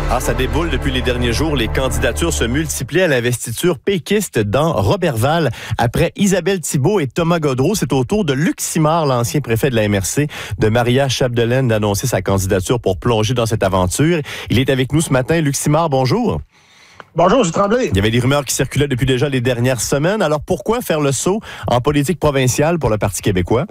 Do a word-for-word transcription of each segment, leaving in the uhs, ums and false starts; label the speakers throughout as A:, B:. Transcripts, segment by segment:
A: Ah, ça déboule depuis les derniers jours. Les candidatures se multiplient à l'investiture péquiste dans Roberval. Après Isabelle Thibault et Thomas Gaudreault, c'est au tour de Luc Simard, l'ancien préfet de la M R C, de Maria Chapdelaine, d'annoncer sa candidature pour plonger dans cette aventure. Il est avec nous ce matin. Luc Simard, bonjour.
B: Bonjour, M. Tremblay.
A: Il y avait des rumeurs qui circulaient depuis déjà les dernières semaines. Alors, pourquoi faire le saut en politique provinciale pour le Parti québécois?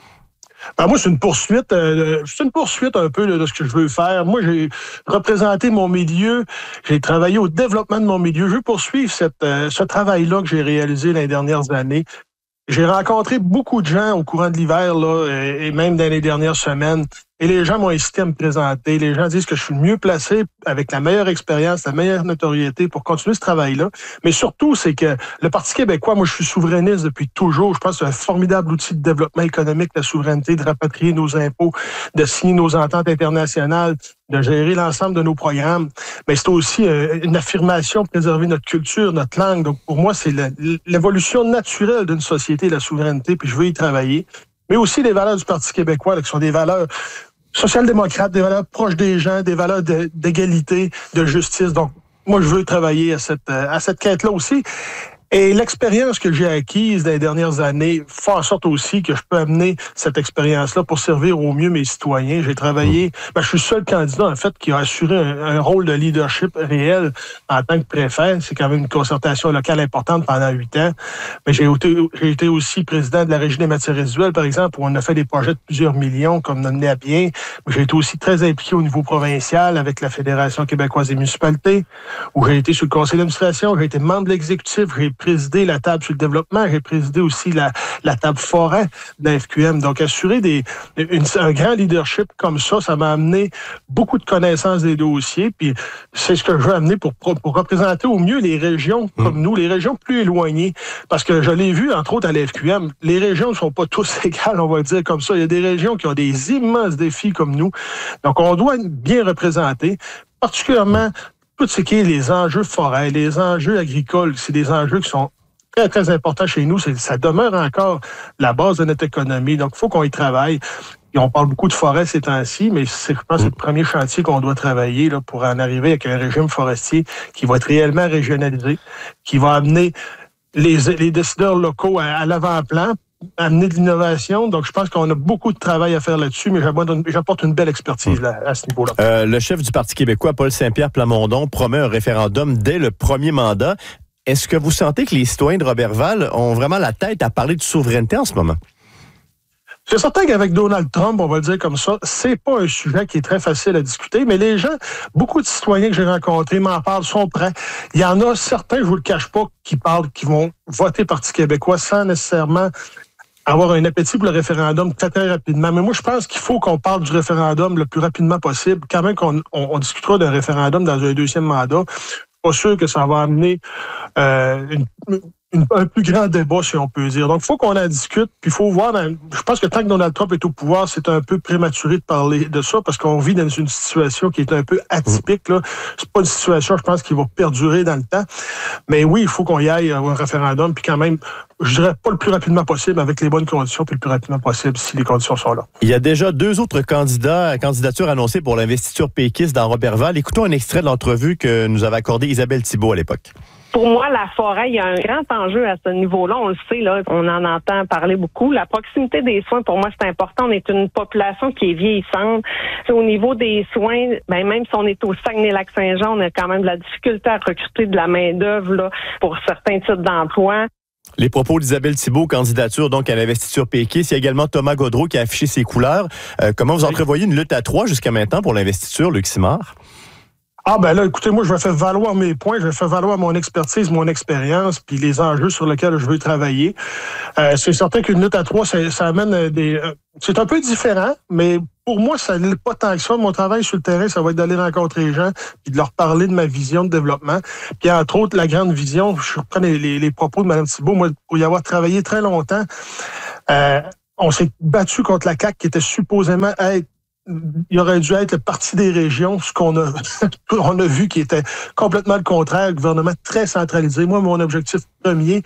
B: Ben moi, c'est une poursuite, euh, c'est une poursuite un peu là, de ce que je veux faire. Moi, j'ai représenté mon milieu, j'ai travaillé au développement de mon milieu. Je veux poursuivre cette, euh, ce travail-là que j'ai réalisé les dernières années. J'ai rencontré beaucoup de gens au courant de l'hiver là, et même dans les dernières semaines. Et les gens m'ont incité à me présenter. Les gens disent que je suis le mieux placé avec la meilleure expérience, la meilleure notoriété pour continuer ce travail-là. Mais surtout, c'est que le Parti québécois, moi, je suis souverainiste depuis toujours. Je pense que c'est un formidable outil de développement économique, la souveraineté, de rapatrier nos impôts, de signer nos ententes internationales, de gérer l'ensemble de nos programmes. Mais c'est aussi une affirmation de préserver notre culture, notre langue. Donc, pour moi, c'est l'évolution naturelle d'une société, la souveraineté, puis je veux y travailler. Mais aussi les valeurs du Parti québécois, là, qui sont des valeurs social-démocrates, des valeurs proches des gens, des valeurs de, d'égalité, de justice. Donc, moi, je veux travailler à cette, à cette quête-là aussi. Et l'expérience que j'ai acquise dans les dernières années fait en sorte aussi que je peux amener cette expérience-là pour servir au mieux mes citoyens. J'ai travaillé, ben, je suis le seul candidat, en fait, qui a assuré un, un rôle de leadership réel en tant que préfet. C'est quand même une concertation locale importante pendant huit ans. Mais j'ai été, j'ai été aussi président de la Régie des matières résiduelles, par exemple, où on a fait des projets de plusieurs millions, comme mené à bien. J'ai été aussi très impliqué au niveau provincial avec la Fédération québécoise des municipalités, où j'ai été sur le conseil d'administration, j'ai été membre de l'exécutif, j'ai présidé la table sur le développement, j'ai présidé aussi la, la table forêt de la F Q M. Donc, assurer des, une, un grand leadership comme ça, ça m'a amené beaucoup de connaissances des dossiers, puis c'est ce que je veux amener pour, pour représenter au mieux les régions comme mmh. nous, les régions plus éloignées. Parce que je l'ai vu, entre autres, à la F Q M, les régions ne sont pas tous égales, on va le dire comme ça. Il y a des régions qui ont des immenses défis comme nous. Donc, on doit être bien représenté, particulièrement tout ce qui est les enjeux forêts, les enjeux agricoles, c'est des enjeux qui sont très, très importants chez nous. C'est, ça demeure encore la base de notre économie. Donc, il faut qu'on y travaille. Et on parle beaucoup de forêt ces temps-ci, mais c'est, je pense que c'est le premier chantier qu'on doit travailler là, pour en arriver avec un régime forestier qui va être réellement régionalisé, qui va amener les, les décideurs locaux à, à l'avant-plan, amener de l'innovation. Donc, je pense qu'on a beaucoup de travail à faire là-dessus, mais j'apporte une belle expertise là, à ce niveau-là.
A: Euh, le chef du Parti québécois, Paul Saint-Pierre Plamondon, promet un référendum dès le premier mandat. Est-ce que vous sentez que les citoyens de Roberval ont vraiment la tête à parler de souveraineté en ce moment?
B: C'est certain qu'avec Donald Trump, on va le dire comme ça, c'est pas un sujet qui est très facile à discuter, mais les gens, beaucoup de citoyens que j'ai rencontrés m'en parlent, sont prêts. Il y en a certains, je vous le cache pas, qui parlent, qui vont voter Parti québécois sans nécessairement avoir un appétit pour le référendum très, très rapidement. Mais moi, je pense qu'il faut qu'on parle du référendum le plus rapidement possible. Quand même qu'on on, on discutera d'un référendum dans un deuxième mandat, je suis pas sûr que ça va amener euh, une, une, un plus grand débat, si on peut dire. Donc, il faut qu'on en discute, puis il faut voir... Dans, je pense que tant que Donald Trump est au pouvoir, c'est un peu prématuré de parler de ça, parce qu'on vit dans une situation qui est un peu atypique. Là. C'est pas une situation, je pense, qui va perdurer dans le temps. Mais oui, il faut qu'on y aille à un référendum, puis quand même... Je dirais pas le plus rapidement possible, avec les bonnes conditions, puis le plus rapidement possible si les conditions sont là.
A: Il y a déjà deux autres candidats, candidatures annoncées pour l'investiture péquiste dans Roberval. Écoutons un extrait de l'entrevue que nous avait accordée Isabelle Thibault à l'époque.
C: Pour moi, la forêt, il y a un grand enjeu à ce niveau-là. On le sait, là, on en entend parler beaucoup. La proximité des soins, pour moi, c'est important. On est une population qui est vieillissante. C'est au niveau des soins, ben, même si on est au Saguenay-Lac-Saint-Jean, on a quand même de la difficulté à recruter de la main-d'œuvre là, pour certains types d'emplois.
A: Les propos d'Isabelle Thibault, candidature donc à l'investiture péquiste. Il y a également Thomas Gaudreault qui a affiché ses couleurs. Euh, comment vous entrevoyez une lutte à trois jusqu'à maintenant pour l'investiture, Luc Simard?
B: Ah ben là, écoutez, moi, je vais faire valoir mes points, je vais faire valoir mon expertise, mon expérience, puis les enjeux sur lesquels je veux travailler. Euh, c'est certain qu'une lutte à trois, ça, ça amène des... Euh, c'est un peu différent, mais pour moi, ça n'est pas tant que ça. Mon travail sur le terrain, ça va être d'aller rencontrer les gens, puis de leur parler de ma vision de développement. Puis entre autres, la grande vision, je reprends les, les, les propos de Mme Thibault, moi, pour y avoir travaillé très longtemps, euh, on s'est battu contre la C A Q qui était supposément être il aurait dû être le parti des régions, ce qu'on a, on a vu qui était complètement le contraire, un gouvernement très centralisé. Moi, mon objectif premier,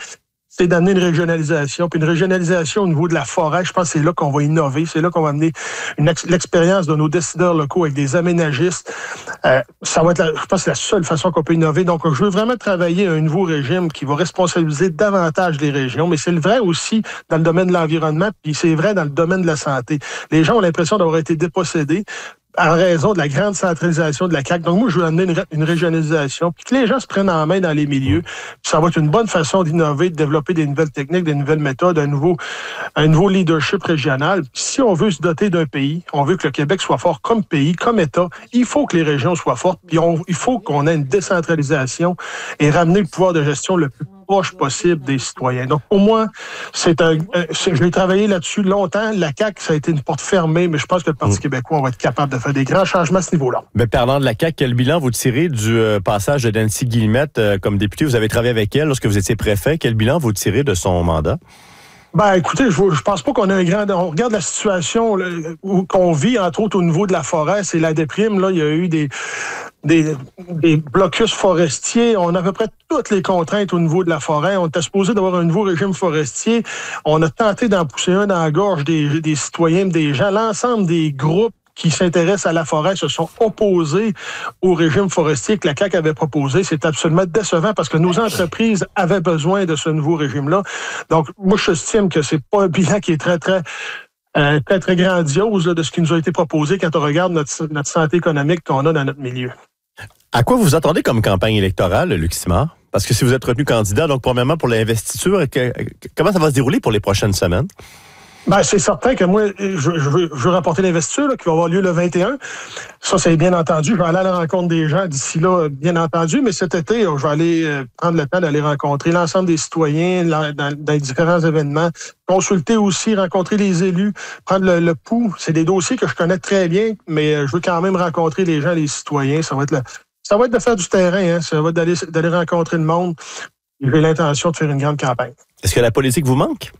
B: c'est d'amener une régionalisation. Puis une régionalisation au niveau de la forêt, je pense que c'est là qu'on va innover. C'est là qu'on va amener une ex- l'expérience de nos décideurs locaux avec des aménagistes. Euh, ça va être, la, je pense, que c'est la seule façon qu'on peut innover. Donc, je veux vraiment travailler un nouveau régime qui va responsabiliser davantage les régions. Mais c'est le vrai aussi dans le domaine de l'environnement, puis c'est vrai dans le domaine de la santé. Les gens ont l'impression d'avoir été dépossédés en raison de la grande centralisation de la C A Q. Donc, moi, je veux amener une, une régionalisation, puis que les gens se prennent en main dans les milieux. Puis ça va être une bonne façon d'innover, de développer des nouvelles techniques, des nouvelles méthodes, un nouveau, un nouveau leadership régional. Puis si on veut se doter d'un pays, on veut que le Québec soit fort comme pays, comme État, il faut que les régions soient fortes, puis on, il faut qu'on ait une décentralisation et ramener le pouvoir de gestion le plus proche possible des citoyens. Donc, pour moi, c'est un, c'est, je l'ai travaillé là-dessus longtemps. La C A Q, ça a été une porte fermée, mais je pense que le Parti mmh. québécois, on va être capable de faire des grands changements à ce niveau-là.
A: Mais parlant de la C A Q, quel bilan vous tirez du euh, passage de Nancy Guillemette euh, comme députée? Vous avez travaillé avec elle lorsque vous étiez préfet. Quel bilan vous tirez de son mandat?
B: Ben, écoutez, je, je pense pas qu'on a un grand... On regarde la situation là, où, qu'on vit, entre autres, au niveau de la forêt. C'est la déprime. Là, il y a eu des... Des, des blocus forestiers. On a à peu près toutes les contraintes au niveau de la forêt. On était supposé d'avoir un nouveau régime forestier. On a tenté d'en pousser un dans la gorge des, des citoyens, des gens. L'ensemble des groupes qui s'intéressent à la forêt se sont opposés au régime forestier que la C A Q avait proposé. C'est absolument décevant parce que nos entreprises avaient besoin de ce nouveau régime-là. Donc, moi, j'estime que c'est pas un bilan qui est très, très... Euh, très, très grandiose là, de ce qui nous a été proposé quand on regarde notre, notre santé économique qu'on a dans notre milieu.
A: À quoi vous attendez comme campagne électorale, Luc Simard? Parce que si vous êtes retenu candidat, donc premièrement pour l'investiture, que, comment ça va se dérouler pour les prochaines semaines?
B: Ben, c'est certain que moi, je, je, veux, je veux remporter l'investiture là, qui va avoir lieu le vingt et un. Ça, c'est bien entendu. Je vais aller à la rencontre des gens d'ici là, bien entendu. Mais cet été, je vais aller euh, prendre le temps d'aller rencontrer l'ensemble des citoyens dans, dans, dans les différents événements, consulter aussi, rencontrer les élus, prendre le, le pouls. C'est des dossiers que je connais très bien, mais euh, je veux quand même rencontrer les gens, les citoyens. Ça va être, le, ça va être de faire du terrain. Hein. Ça va être d'aller, d'aller rencontrer le monde. J'ai l'intention de faire une grande campagne.
A: Est-ce que la politique vous manque?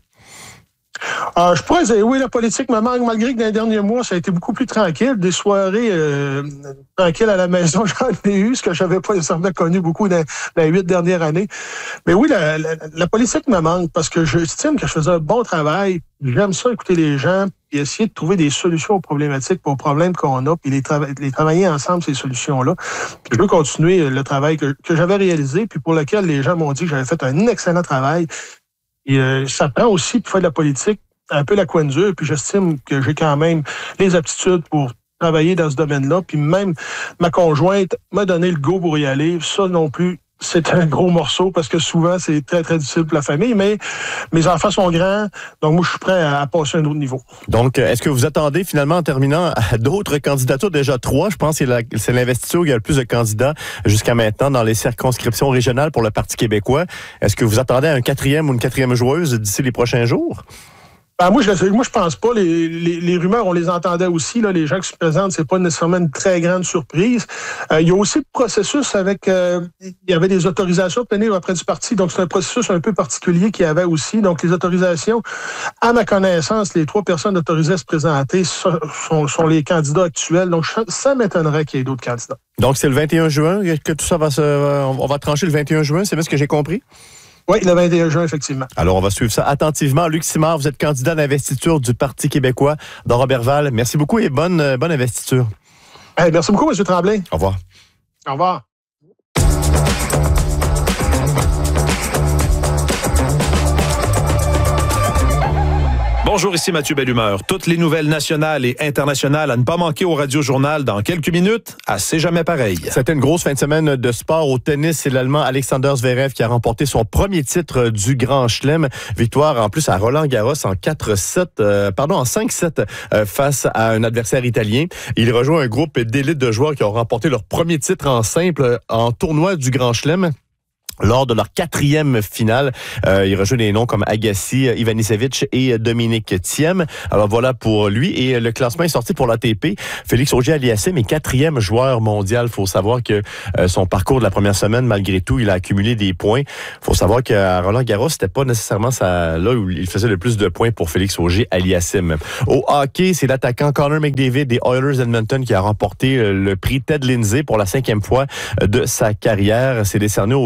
B: Euh, je pourrais dire, oui, la politique me manque, malgré que dans les derniers mois, ça a été beaucoup plus tranquille. Des soirées euh, tranquilles à la maison, j'en ai eu, ce que je n'avais pas nécessairement connu beaucoup dans, dans les huit dernières années. Mais oui, la, la, la politique me manque parce que j'estime que je faisais un bon travail. J'aime ça, écouter les gens et essayer de trouver des solutions aux problématiques, aux problèmes qu'on a, puis les, trava- les travailler ensemble, ces solutions-là. Puis je veux continuer le travail que, que j'avais réalisé, puis pour lequel les gens m'ont dit que j'avais fait un excellent travail. Et euh, ça prend aussi, pour faire de la politique, un peu la coin dure, puis j'estime que j'ai quand même les aptitudes pour travailler dans ce domaine-là, puis même ma conjointe m'a donné le go pour y aller. Ça non plus, c'est un gros morceau, parce que souvent, c'est très, très difficile pour la famille, mais mes enfants sont grands, donc moi, je suis prêt à, à passer à un autre niveau.
A: Donc, est-ce que vous attendez, finalement, en terminant, à d'autres candidatures? Déjà trois, je pense que c'est, la, c'est l'investiture où il y a le plus de candidats jusqu'à maintenant dans les circonscriptions régionales pour le Parti québécois. Est-ce que vous attendez un quatrième ou une quatrième joueuse d'ici les prochains jours?
B: Ben moi, je moi, je pense pas. Les, les, les rumeurs, on les entendait aussi. Là, les gens qui se présentent, c'est pas nécessairement une très grande surprise. Euh, il y a aussi le processus avec... Euh, il y avait des autorisations obtenues auprès du parti. Donc, c'est un processus un peu particulier qu'il y avait aussi. Donc, les autorisations, à ma connaissance, les trois personnes autorisées à se présenter sont, sont les candidats actuels. Donc, ça m'étonnerait qu'il y ait d'autres candidats.
A: Donc, c'est le vingt et un juin que tout ça va se... On va trancher le vingt et un juin, c'est bien ce que j'ai compris?
B: Oui, le vingt et un juin, effectivement.
A: Alors, on va suivre ça attentivement. Luc Simard, vous êtes candidat d'investiture du Parti québécois dans Roberval. Merci beaucoup et bonne, bonne investiture.
B: Hey, merci beaucoup, M. Tremblay.
A: Au revoir.
B: Au revoir.
D: Bonjour, ici Mathieu Bellumeur. Toutes les nouvelles nationales et internationales à ne pas manquer au Radio-Journal dans quelques minutes. À C'est jamais pareil.
A: C'était une grosse fin de semaine de sport au tennis. C'est l'Allemand Alexander Zverev qui a remporté son premier titre du Grand Chelem. Victoire en plus à Roland-Garros en quatre sept, euh, pardon, en cinq sept euh, face à un adversaire italien. Il rejoint un groupe d'élite de joueurs qui ont remporté leur premier titre en simple en tournoi du Grand Chelem. Lors de leur quatrième finale, euh, il rejoint des noms comme Agassi, Ivanisevic et Dominique Thiem. Alors voilà pour lui. Et le classement est sorti pour l'A T P. Félix Auger-Aliassime est quatrième joueur mondial. Il faut savoir que euh, son parcours de la première semaine, malgré tout, il a accumulé des points. Il faut savoir qu'à Roland-Garros, c'était pas nécessairement ça, là où il faisait le plus de points pour Félix Auger-Aliassime. Au hockey, c'est l'attaquant Connor McDavid des Oilers Edmonton qui a remporté le prix Ted Lindsay pour la cinquième fois de sa carrière. C'est décerné aux joueurs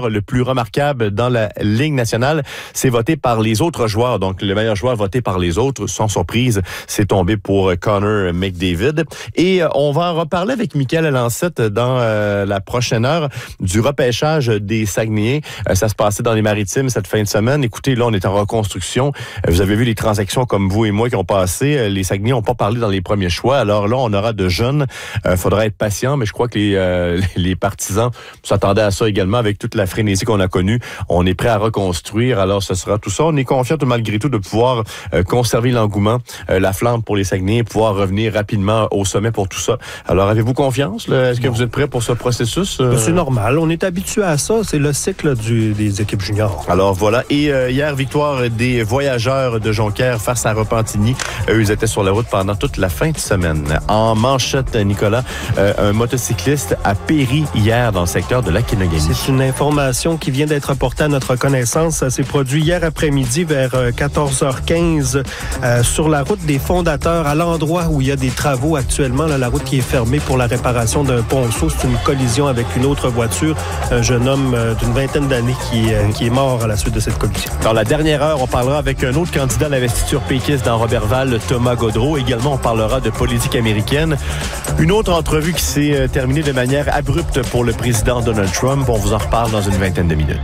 A: joueur le plus remarquable dans la Ligue nationale. C'est voté par les autres joueurs. Donc, le meilleur joueur voté par les autres, sans surprise, c'est tombé pour Connor McDavid. Et euh, on va en reparler avec Michael Lancette dans euh, la prochaine heure du repêchage des Saguenayens. Euh, ça se passait dans les Maritimes cette fin de semaine. Écoutez, là, on est en reconstruction. Euh, vous avez vu les transactions comme vous et moi qui ont passé. Euh, les Saguenayens n'ont pas parlé dans les premiers choix. Alors là, on aura de jeunes. Il euh, faudra être patient, mais je crois que les, euh, les partisans s'attendaient à ça également avec toute la frénésie qu'on a connue. On est prêt à reconstruire. Alors, ce sera tout ça. On est confiant malgré tout de pouvoir euh, conserver l'engouement, euh, la flamme pour les Saguenayens, pouvoir revenir rapidement au sommet pour tout ça. Alors, avez-vous confiance? Là? Est-ce que vous êtes prêts pour ce processus? Euh...
E: C'est normal. On est habitué à ça. C'est le cycle du, des équipes juniors.
A: Alors, voilà. Et euh, hier, victoire des Voyageurs de Jonquière face à Repentigny. Eux, ils étaient sur la route pendant toute la fin de semaine. En manchette, Nicolas, euh, un motocycliste a péri hier dans le secteur de la Kenogami.
E: C'est une information qui vient d'être portée à notre connaissance. Ça s'est produit hier après-midi vers quatorze heures quinze euh, sur la route des Fondateurs, à l'endroit où il y a des travaux actuellement. Là, la route qui est fermée pour la réparation d'un ponceau. C'est une collision avec une autre voiture. Un jeune homme euh, d'une vingtaine d'années qui, euh, qui est mort à la suite de cette collision.
A: Dans la dernière heure, on parlera avec un autre candidat à l'investiture péquiste dans Roberval, Thomas Gaudreau. Également, on parlera de politique américaine. Une autre entrevue qui s'est terminée de manière abrupte pour le président Donald Trump. On vous en reparle dans une vingtaine de minutes.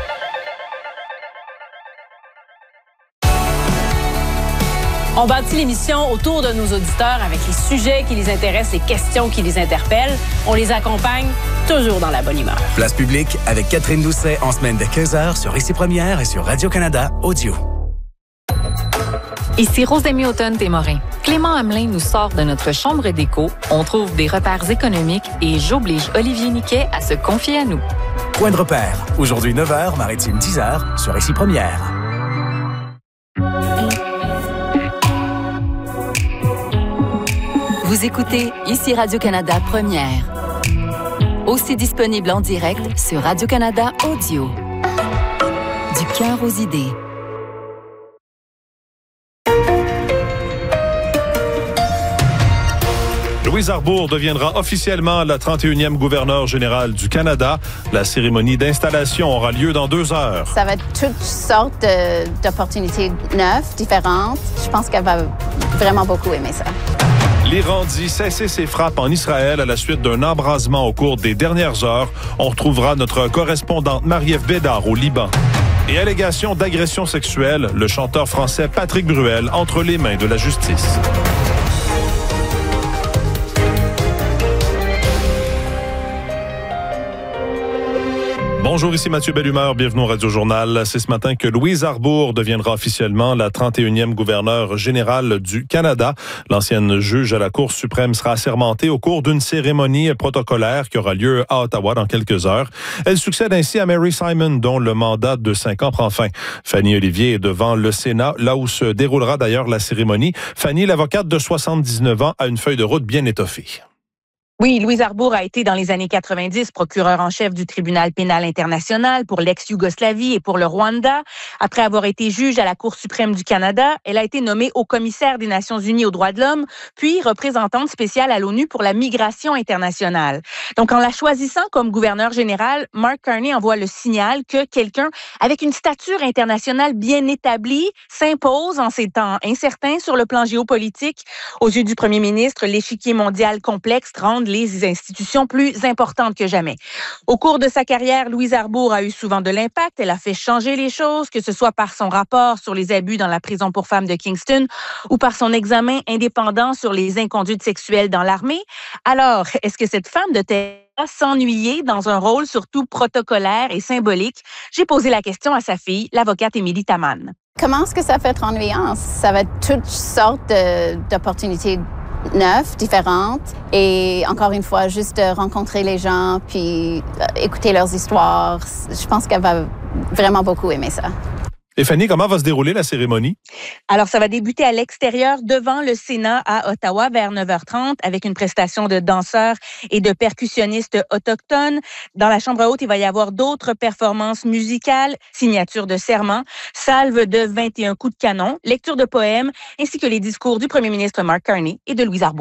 F: On bâtit l'émission autour de nos auditeurs avec les sujets qui les intéressent, les questions qui les interpellent. On les accompagne toujours dans la bonne humeur.
G: Place publique avec Catherine Doucet en semaine de quinze heures sur Ici Première et sur Radio-Canada Audio.
H: Ici Rosemée Automne-Desmorin. Clément Hamelin nous sort de notre chambre d'écho. On trouve des repères économiques et j'oblige Olivier Niquet à se confier à nous.
G: Point de repère. Aujourd'hui neuf heures, Maritime dix heures sur Ici Première.
H: Vous écoutez Ici Radio-Canada Première. Aussi disponible en direct sur Radio-Canada Audio. Du cœur aux idées.
D: Louise Arbour deviendra officiellement la trente et unième gouverneure générale du Canada. La cérémonie d'installation aura lieu dans deux heures.
I: Ça va être toutes sortes de, d'opportunités neuves, différentes. Je pense qu'elle va vraiment beaucoup aimer ça.
D: L'Iran dit cesser ses frappes en Israël à la suite d'un embrasement au cours des dernières heures. On retrouvera notre correspondante Marie-Ève Bédard au Liban. Et allégation d'agression sexuelle, le chanteur français Patrick Bruel entre les mains de la justice. Bonjour, ici Mathieu Bellumeur, bienvenue au Radio-Journal. C'est ce matin que Louise Arbour deviendra officiellement la trente et unième gouverneure générale du Canada. L'ancienne juge à la Cour suprême sera assermentée au cours d'une cérémonie protocolaire qui aura lieu à Ottawa dans quelques heures. Elle succède ainsi à Mary Simon, dont le mandat de cinq ans prend fin. Fanny Olivier est devant le Sénat, là où se déroulera d'ailleurs la cérémonie. Fanny, l'avocate de soixante-dix-neuf ans, a une feuille de route bien étoffée.
J: Oui, Louise Arbour a été dans les années quatre-vingt-dix procureur en chef du tribunal pénal international pour l'ex-Yougoslavie et pour le Rwanda. Après avoir été juge à la Cour suprême du Canada, elle a été nommée haut-commissaire des Nations unies aux droits de l'homme, puis représentante spéciale à l'ONU pour la migration internationale. Donc, en la choisissant comme gouverneur général, Mark Carney envoie le signal que quelqu'un avec une stature internationale bien établie s'impose en ces temps incertains sur le plan géopolitique. Aux yeux du premier ministre, l'échiquier mondial complexe rend les institutions plus importantes que jamais. Au cours de sa carrière, Louise Arbour a eu souvent de l'impact. Elle a fait changer les choses, que ce soit par son rapport sur les abus dans la prison pour femmes de Kingston ou par son examen indépendant sur les inconduites sexuelles dans l'armée. Alors, est-ce que cette femme de terre s'ennuyer dans un rôle surtout protocolaire et symbolique? J'ai posé la question à sa fille, l'avocate Émilie Taman.
I: Comment est-ce que ça fait être ennuyant? Ça va être toutes sortes de, d'opportunités neuves, différentes. Et encore une fois, juste rencontrer les gens puis écouter leurs histoires. Je pense qu'elle va vraiment beaucoup aimer ça.
D: Et Fanny, comment va se dérouler la cérémonie?
J: Alors, ça va débuter à l'extérieur devant le Sénat à Ottawa vers neuf heures trente avec une prestation de danseurs et de percussionnistes autochtones. Dans la chambre haute, il va y avoir d'autres performances musicales, signature de serment, salve de vingt et un coups de canon, lecture de poèmes, ainsi que les discours du premier ministre Mark Carney et de Louise Arbour.